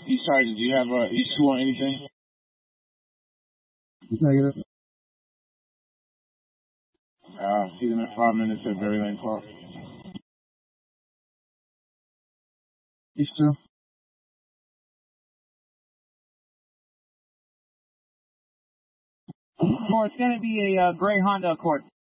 East Sergeant, do you have East 2 on anything? Negative. He's in 5 minutes at Berry Lane Park. East 2. Or it's going to be a gray Honda Accord.